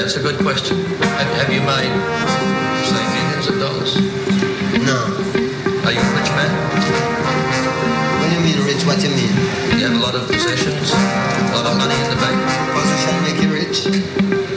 that's a good question. Have you made, say, millions of dollars? No. Are you a rich man? What do you mean rich? What do you mean? You have a lot of possessions, a lot of money in the bank. Position make you rich?